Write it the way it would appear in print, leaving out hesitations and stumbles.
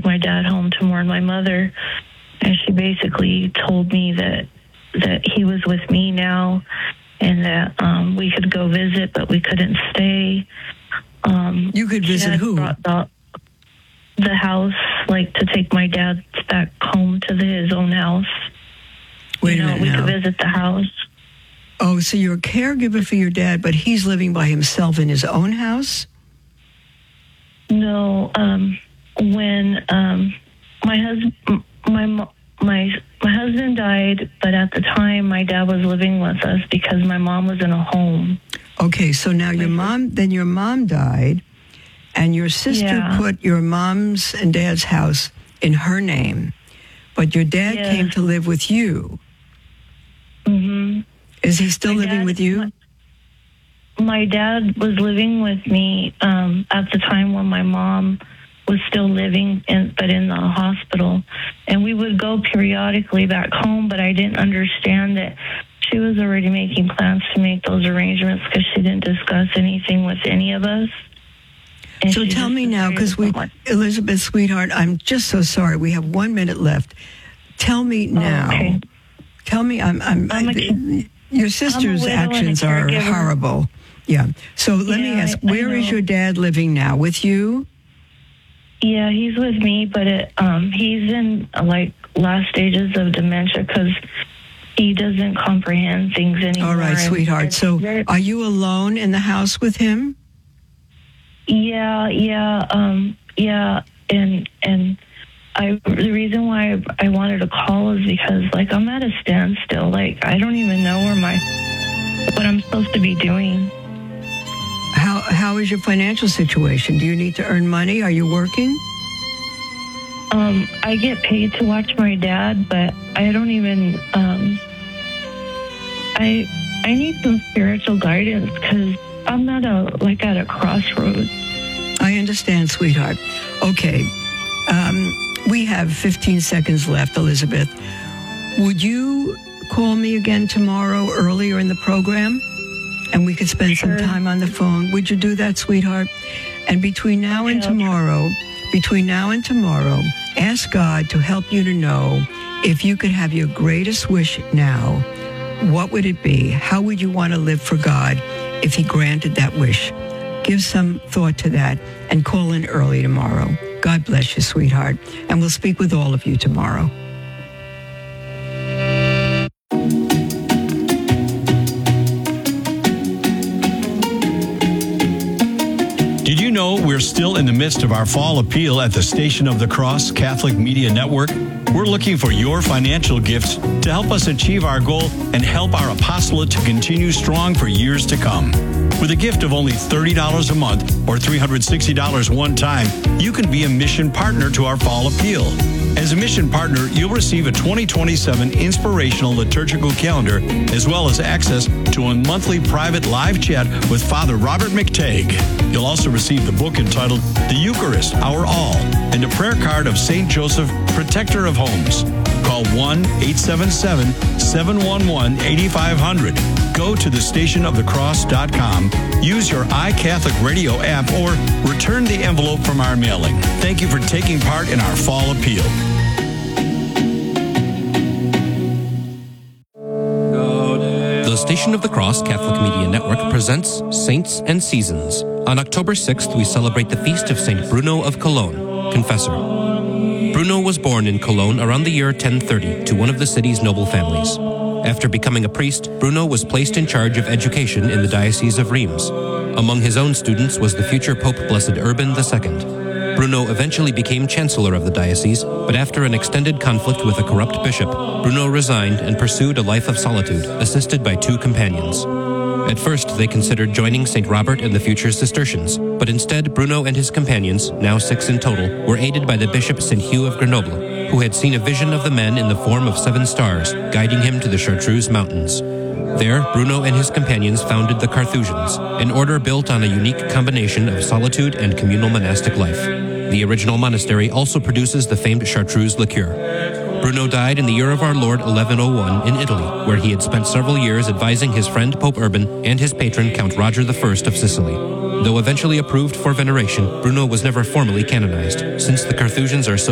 took my dad home to mourn my mother, and she basically told me that he was with me now, and that we could go visit, but we couldn't stay. You could visit who? The house, like to take my dad back home to his own house. Wait a minute we now. could visit the house. Oh, so you're a caregiver for your dad, but he's living by himself in his own house? No, when my husband died, but at the time my dad was living with us because my mom was in a home. Okay, so now your mom died, and your sister put your mom's and dad's house in her name, but your dad came to live with you. Mm-hmm. Is he still living with you? My dad was living with me at the time when my mom was still living, but in the hospital. And we would go periodically back home, but I didn't understand that she was already making plans to make those arrangements because she didn't discuss anything with any of us. And so tell me now, because Elizabeth, sweetheart, I'm just so sorry. We have 1 minute left. Tell me now. Okay. Tell me, your sister's actions are horrible. Yeah. So let me ask, where is your dad living now? With you? Yeah, he's with me, but he's in last stages of dementia because he doesn't comprehend things anymore. All right, sweetheart. So are you alone in the house with him? Yeah, and the reason why I wanted to call is because I'm at a standstill. I don't even know what I'm supposed to be doing. How is your financial situation? Do you need to earn money? Are you working? I get paid to watch my dad, but I don't even. I need some spiritual guidance because I'm at a crossroads. I understand, sweetheart. Okay. We have 15 seconds left, Elizabeth. Would you call me again tomorrow earlier in the program? And we could spend some time on the phone. Would you do that, sweetheart? And between now and tomorrow, ask God to help you to know if you could have your greatest wish now, what would it be? How would you want to live for God if he granted that wish? Give some thought to that and call in early tomorrow. God bless you, sweetheart. And we'll speak with all of you tomorrow. Did you know we're still in the midst of our fall appeal at the Station of the Cross Catholic Media Network? We're looking for your financial gifts to help us achieve our goal and help our apostolate to continue strong for years to come. With a gift of only $30 a month or $360 one time, you can be a mission partner to our fall appeal. As a mission partner, you'll receive a 2027 inspirational liturgical calendar, as well as access to a monthly private live chat with Father Robert McTagg. You'll also receive the book entitled The Eucharist, Our All, and a prayer card of St. Joseph, Protector of Homes. Call 1-877-711-8500. Go to thestationofthecross.com, use your iCatholic Radio app, or return the envelope from our mailing. Thank you for taking part in our fall appeal. The Station of the Cross Catholic Media Network presents Saints and Seasons. On October 6th, we celebrate the feast of St. Bruno of Cologne, Confessor. Bruno was born in Cologne around the year 1030 to one of the city's noble families. After becoming a priest, Bruno was placed in charge of education in the Diocese of Reims. Among his own students was the future Pope Blessed Urban II. Bruno eventually became chancellor of the diocese, but after an extended conflict with a corrupt bishop, Bruno resigned and pursued a life of solitude, assisted by two companions. At first, they considered joining St. Robert and the future Cistercians, but instead Bruno and his companions, now 6 in total, were aided by the Bishop St. Hugh of Grenoble, who had seen a vision of the men in the form of 7 stars, guiding him to the Chartreuse Mountains. There, Bruno and his companions founded the Carthusians, an order built on a unique combination of solitude and communal monastic life. The original monastery also produces the famed Chartreuse liqueur. Bruno died in the year of our Lord 1101 in Italy, where he had spent several years advising his friend Pope Urban and his patron Count Roger I of Sicily. Though eventually approved for veneration, Bruno was never formally canonized, since the Carthusians are so